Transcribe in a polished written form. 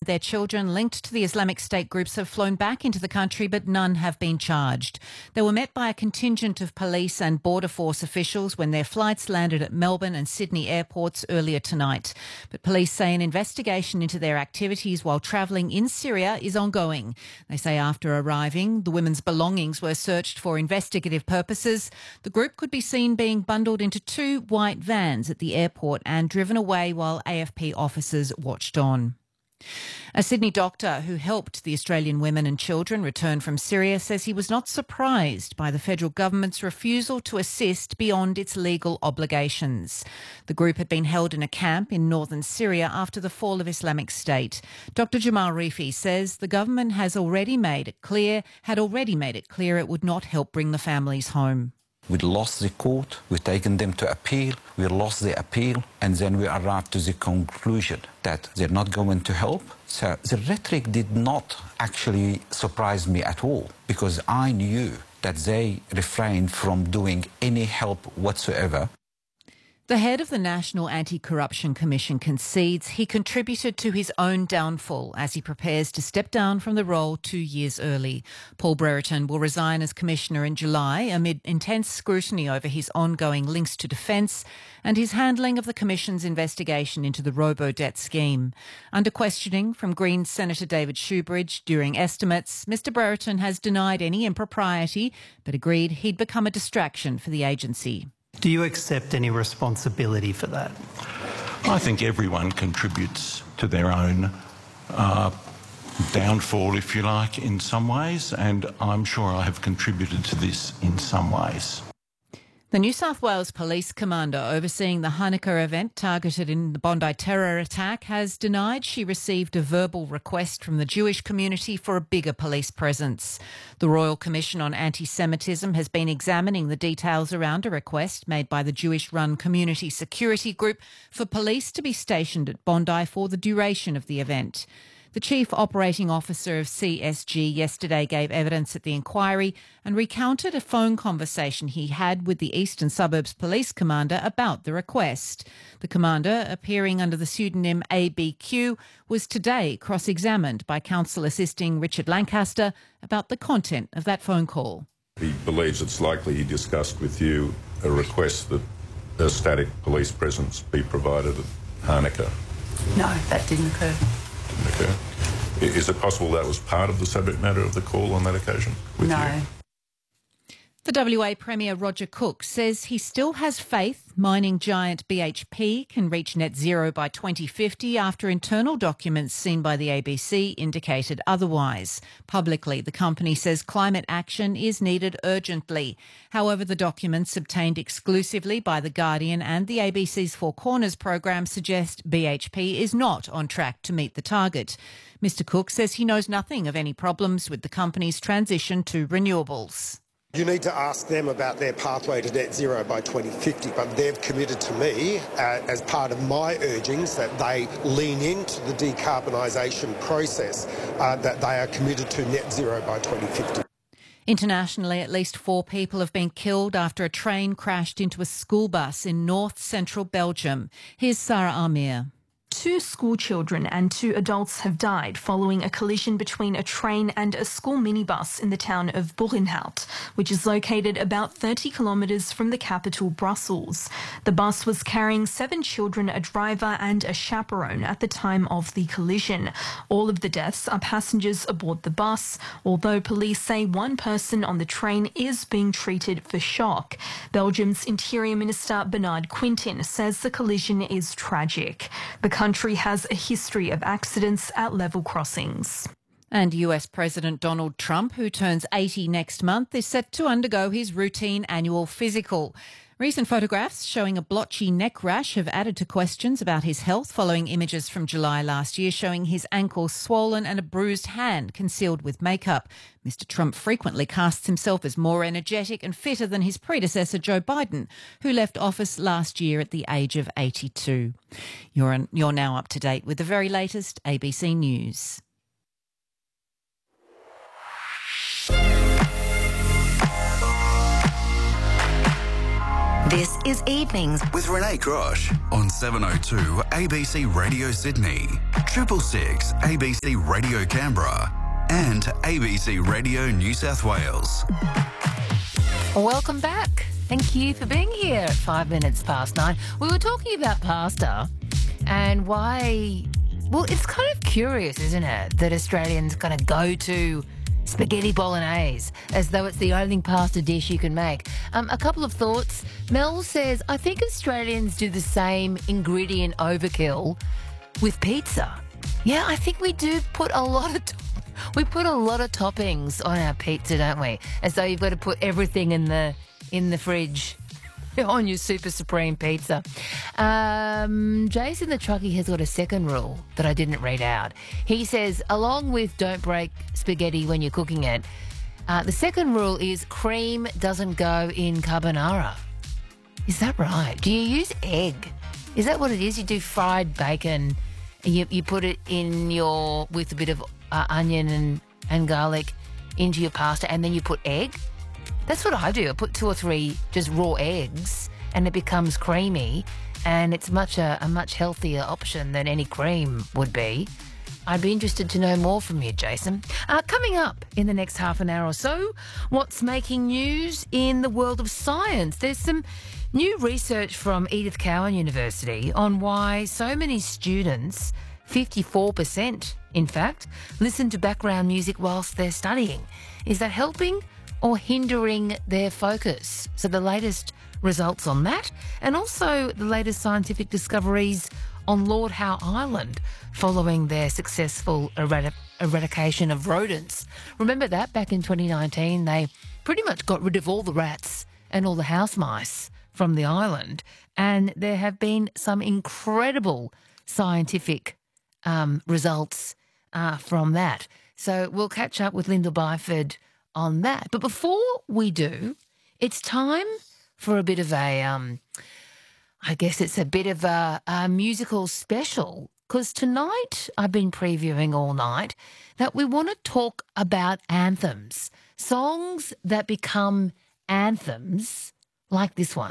Their children linked to the Islamic State groups have flown back into the country, but none have been charged. They were met by a contingent of police and Border Force officials when their flights landed at Melbourne and Sydney airports earlier tonight. But police say an investigation into their activities while travelling in Syria is ongoing. They say after arriving, the women's belongings were searched for investigative purposes. The group could be seen being bundled into 2 white vans at the airport and driven away while AFP officers watched on. A Sydney doctor who helped the Australian women and children return from Syria says he was not surprised by the federal government's refusal to assist beyond its legal obligations. The group had been held in a camp in northern Syria after the fall of Islamic State. Dr Jamal Rifi says the government had already made it clear it would not help bring the families home. We lost the court, we've taken them to appeal, we lost the appeal, and then we arrived to the conclusion that they're not going to help. So the rhetoric did not actually surprise me at all, because I knew that they refrained from doing any help whatsoever. The head of the National Anti-Corruption Commission concedes he contributed to his own downfall as he prepares to step down from the role 2 years early. Paul Brereton will resign as Commissioner in July amid intense scrutiny over his ongoing links to defence and his handling of the Commission's investigation into the robo-debt scheme. Under questioning from Greens Senator David Shoebridge during estimates, Mr Brereton has denied any impropriety but agreed he'd become a distraction for the agency. Do you accept any responsibility for that? I think everyone contributes to their own downfall, if you like, in some ways, and I'm sure I have contributed to this in some ways. The New South Wales Police Commander overseeing the Hanukkah event targeted in the Bondi terror attack has denied she received a verbal request from the Jewish community for a bigger police presence. The Royal Commission on Anti-Semitism has been examining the details around a request made by the Jewish-run Community Security Group for police to be stationed at Bondi for the duration of the event. The Chief Operating Officer of CSG yesterday gave evidence at the inquiry and recounted a phone conversation he had with the Eastern Suburbs Police Commander about the request. The Commander, appearing under the pseudonym ABQ, was today cross-examined by Counsel Assisting Richard Lancaster about the content of that phone call. He believes it's likely he discussed with you a request that a static police presence be provided at Hanukkah. No, that didn't occur. Okay. Is it possible that was part of the subject matter of the call on that occasion with you? The WA Premier Roger Cook says he still has faith mining giant BHP can reach net zero by 2050 after internal documents seen by the ABC indicated otherwise. Publicly, the company says climate action is needed urgently. However, the documents obtained exclusively by The Guardian and the ABC's Four Corners program suggest BHP is not on track to meet the target. Mr Cook says he knows nothing of any problems with the company's transition to renewables. You need to ask them about their pathway to net zero by 2050, but they've committed to me, as part of my urgings, that they lean into the decarbonisation process, that they are committed to net zero by 2050. Internationally, at least 4 people have been killed after a train crashed into a school bus in north-central Belgium. Here's Sarah Amir. 2 school children and 2 adults have died following a collision between a train and a school minibus in the town of Boerenhout, which is located about 30 kilometres from the capital, Brussels. The bus was carrying 7 children, a driver and a chaperone at the time of the collision. All of the deaths are passengers aboard the bus, although police say 1 person on the train is being treated for shock. Belgium's Interior Minister Bernard Quintin says the collision is tragic. The country has a history of accidents at level crossings. And US President Donald Trump, who turns 80 next month, is set to undergo his routine annual physical. Recent photographs showing a blotchy neck rash have added to questions about his health following images from July last year showing his ankle swollen and a bruised hand concealed with makeup. Mr Trump frequently casts himself as more energetic and fitter than his predecessor Joe Biden, who left office last year at the age of 82. You're now up to date with the very latest ABC News. This is Evenings with Renee Grosh on 702 ABC Radio Sydney, 666 ABC Radio Canberra and ABC Radio New South Wales. Welcome back. Thank you for being here at 5 minutes past 9. We were talking about pasta and why... Well, it's kind of curious, isn't it, that Australians kind of go to spaghetti bolognese as though it's the only pasta dish you can make. A couple of thoughts. Mel says, I think Australians do the same ingredient overkill with pizza. Yeah, I think we do put a lot of... We put a lot of toppings on our pizza, don't we? As though you've got to put everything in the fridge on your Super Supreme pizza. Jason the truckie has got a second rule that I didn't read out. He says, along with don't break spaghetti when you're cooking it, the second rule is cream doesn't go in carbonara. Is that right? Do you use egg? Is that what it is? You do fried bacon and you put it in with a bit of onion and garlic into your pasta and then you put egg? That's what I do. I put 2 or 3 just raw eggs and it becomes creamy and it's a much healthier option than any cream would be. I'd be interested to know more from you, Jason. Coming up in the next half an hour or so, what's making news in the world of science? There's some new research from Edith Cowan University on why so many students, 54% in fact, listen to background music whilst they're studying. Is that helping or hindering their focus? So the latest results on that and also the latest scientific discoveries on Lord Howe Island following their successful eradication of rodents. Remember that back in 2019 they pretty much got rid of all the rats and all the house mice from the island, and there have been some incredible scientific results from that. So we'll catch up with Lyndall Byford on that. But before we do, it's time for a bit of a, I guess it's a bit of a musical special, because tonight I've been previewing all night that we want to talk about anthems, songs that become anthems like this one.